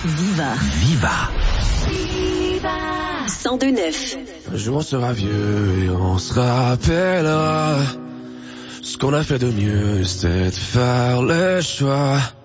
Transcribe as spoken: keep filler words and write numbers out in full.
Viva. Viva. Viva. cent deux neuf. Un jour on sera vieux et on se rappellera. Ce qu'on a fait de mieux, c'était de faire le choix.